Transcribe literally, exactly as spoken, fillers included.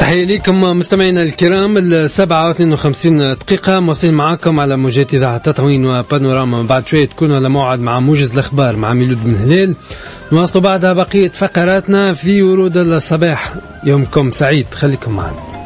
تحية لكم مستمعينا الكرام. السبعة واثنين وخمسين دقيقة مواصلين معاكم على موجات إذاعة تطوين وبانوراما. بعد شوية تكون على موعد مع موجز الأخبار مع ميلود بن هلال. نواصل بعدها بقية فقراتنا في ورود الصباح. يومكم سعيد، خليكم معنا.